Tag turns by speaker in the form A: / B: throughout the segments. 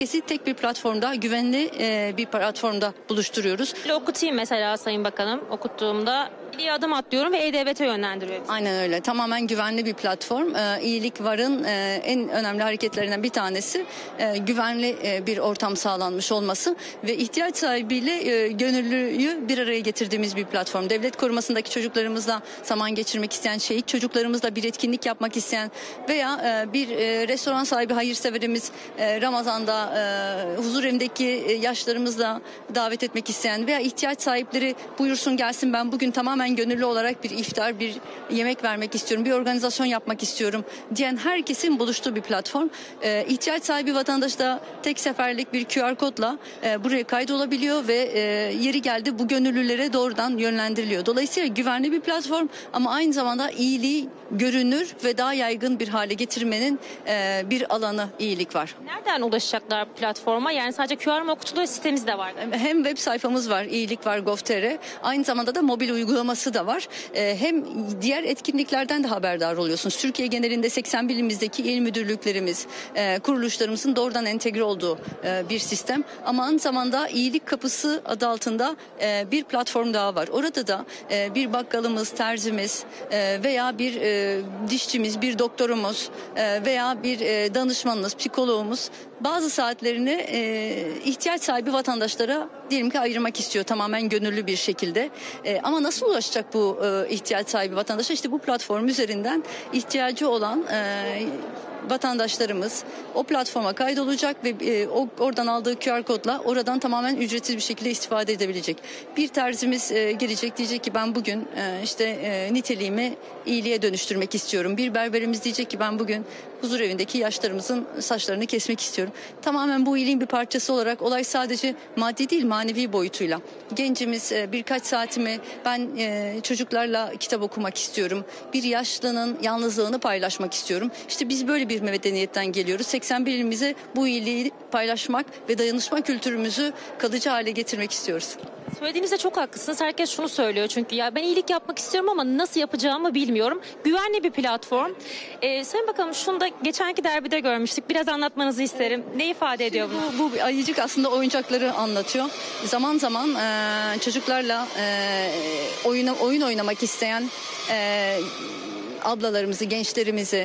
A: Herkesi tek bir platformda, güvenli bir platformda buluşturuyoruz.
B: Okutayım mesela Sayın Bakanım. Okuttuğumda bir adım atlıyorum ve E-Devlet'e yönlendiriyor.
A: Aynen öyle. Tamamen güvenli bir platform. İyilik Var'ın en önemli hareketlerinden bir tanesi güvenli bir ortam sağlanmış olması ve ihtiyaç sahibiyle gönüllüyü bir araya getirdiğimiz bir platform. Devlet korumasındaki çocuklarımızla zaman geçirmek isteyen, şehit çocuklarımızla bir etkinlik yapmak isteyen veya bir restoran sahibi hayırseverimiz Ramazan'da huzurevindeki yaşlarımızla davet etmek isteyen veya ihtiyaç sahipleri buyursun gelsin, ben bugün tamamen gönüllü olarak bir iftar, bir yemek vermek istiyorum, bir organizasyon yapmak istiyorum diyen herkesin buluştuğu bir platform. İhtiyaç sahibi vatandaş da tek seferlik bir QR kodla buraya kaydolabiliyor ve yeri geldi bu gönüllülere doğrudan yönlendiriliyor. Dolayısıyla güvenli bir platform ama aynı zamanda iyiliği görünür ve daha yaygın bir hale getirmenin bir alanı iyilik var.
B: Nereden ulaşacaklar platforma? Yani sadece QR mı okutuluyor, sitemiz de var.
A: Hem web sayfamız var, iyilikvar.gov.tr, aynı zamanda da mobil uygulaması da var. Hem diğer etkinliklerden de haberdar oluyorsunuz. Türkiye genelinde 81 ilimizdeki il müdürlüklerimiz, kuruluşlarımızın doğrudan entegre olduğu bir sistem. Ama aynı zamanda iyilik kapısı adı altında bir platform daha var. Orada da bir bakkalımız, terzimiz veya bir dişçimiz, bir doktorumuz veya bir danışmanımız, psikologumuz bazı saatlerini ihtiyaç sahibi vatandaşlara diyelim ki ayırmak istiyor tamamen gönüllü bir şekilde. Ama nasıl ulaşacak bu ihtiyaç sahibi vatandaşa? İşte bu platform üzerinden ihtiyacı olan vatandaşlarımız o platforma kaydolacak ve oradan aldığı QR kodla oradan tamamen ücretsiz bir şekilde istifade edebilecek. Bir terzimiz gelecek, diyecek ki ben bugün niteliğimi iyiliğe dönüştürmek istiyorum. Bir berberimiz diyecek ki ben bugün huzurevindeki yaşlarımızın saçlarını kesmek istiyorum. Tamamen bu iyiliğin bir parçası olarak olay sadece maddi değil manevi boyutuyla. Gencimiz birkaç saatimi ben çocuklarla kitap okumak istiyorum. Bir yaşlının yalnızlığını paylaşmak istiyorum. İşte biz böyle bir medeniyetten geliyoruz. 81 ilimize bu iyiliği paylaşmak ve dayanışma kültürümüzü kalıcı hale getirmek istiyoruz.
B: Söylediğinizde çok haklısınız. Herkes şunu söylüyor çünkü ya ben iyilik yapmak istiyorum ama nasıl yapacağımı bilmiyorum. Güvenli bir platform. Sayın Bakanım şunu da geçenki derbide görmüştük. Biraz anlatmanızı isterim. Ne ifade ediyor bu?
A: Bu ayıcık aslında oyuncakları anlatıyor. Zaman zaman çocuklarla oyun oynamak isteyen ablalarımızı, gençlerimizi,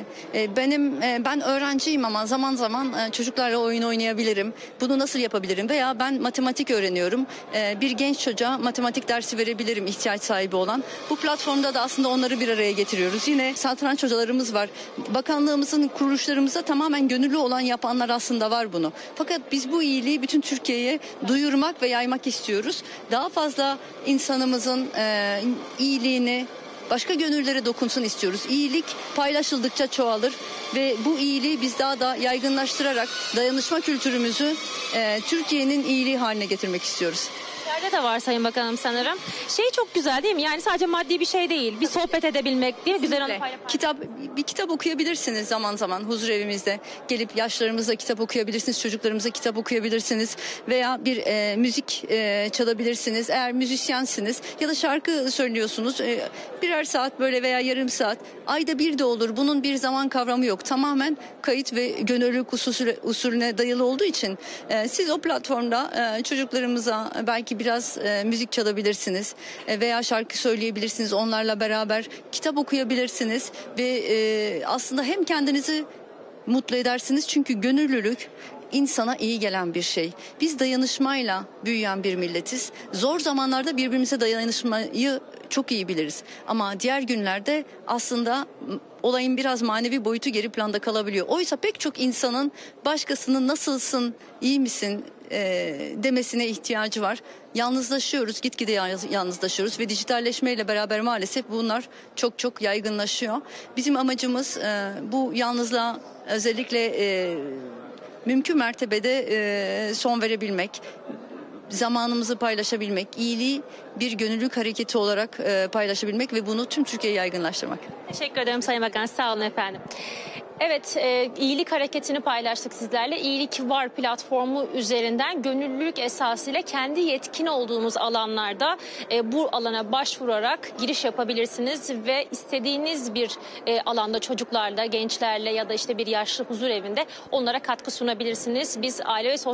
A: ben öğrenciyim ama zaman zaman çocuklarla oyun oynayabilirim. Bunu nasıl yapabilirim? Veya ben matematik öğreniyorum. Bir genç çocuğa matematik dersi verebilirim ihtiyaç sahibi olan. Bu platformda da aslında onları bir araya getiriyoruz. Yine satranç hocalarımız var. Bakanlığımızın kuruluşlarımızda tamamen gönüllü olan yapanlar aslında var bunu. Fakat biz bu iyiliği bütün Türkiye'ye duyurmak ve yaymak istiyoruz. Daha fazla insanımızın iyiliğini başka gönüllere dokunsun istiyoruz. İyilik paylaşıldıkça çoğalır ve bu iyiliği biz daha da yaygınlaştırarak dayanışma kültürümüzü Türkiye'nin iyiliği haline getirmek istiyoruz.
B: Yerde de var Sayın Bakanım sanırım. Çok güzel değil mi? Yani sadece maddi bir şey değil. Bir sohbet edebilmek değil mi? Güzel onu paylaşmak.
A: Bir kitap okuyabilirsiniz zaman zaman huzurevimizde. Gelip yaşlarımızla kitap okuyabilirsiniz. Çocuklarımıza kitap okuyabilirsiniz. Veya bir müzik çalabilirsiniz. Eğer müzisyensiniz ya da şarkı söylüyorsunuz. Birer saat böyle veya yarım saat. Ayda bir de olur. Bunun bir zaman kavramı yok. Tamamen kayıt ve gönüllülük usulüne dayalı olduğu için siz o platformda çocuklarımıza belki biraz müzik çalabilirsiniz veya şarkı söyleyebilirsiniz. Onlarla beraber kitap okuyabilirsiniz ve aslında hem kendinizi mutlu edersiniz çünkü gönüllülük insana iyi gelen bir şey. Biz dayanışmayla büyüyen bir milletiz. Zor zamanlarda birbirimize dayanışmayı çok iyi biliriz. Ama diğer günlerde aslında olayın biraz manevi boyutu geri planda kalabiliyor. Oysa pek çok insanın başkasının nasılsın, iyi misin demesine ihtiyacı var. Yalnızlaşıyoruz, gitgide yalnızlaşıyoruz ve dijitalleşmeyle beraber maalesef bunlar çok çok yaygınlaşıyor. Bizim amacımız bu yalnızlığa özellikle mümkün mertebede son verebilmek, zamanımızı paylaşabilmek, iyiliği bir gönüllülük hareketi olarak paylaşabilmek ve bunu tüm Türkiye'ye yaygınlaştırmak.
B: Teşekkür ederim Sayın Bakan. Sağ olun efendim. Evet, iyilik hareketini paylaştık sizlerle. İyilik Var platformu üzerinden gönüllülük esasıyla kendi yetkin olduğunuz alanlarda bu alana başvurarak giriş yapabilirsiniz ve istediğiniz bir alanda çocuklarla, gençlerle ya da işte bir yaşlı huzur evinde onlara katkı sunabilirsiniz. Biz Aile ve Sosyal